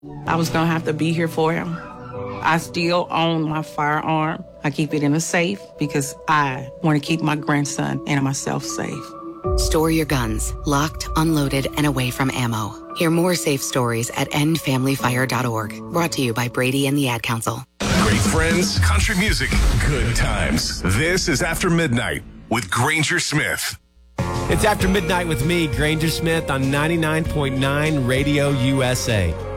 I was going to have to be here for him. I still own my firearm. I keep it in a safe because I want to keep my grandson and myself safe. Store your guns, locked, unloaded, and away from ammo. Hear more safe stories at endfamilyfire.org. Brought to you by Brady and the Ad Council. Great friends, country music, good times. This is After Midnight with Granger Smith. It's After Midnight with me, Granger Smith, on 99.9 Radio USA.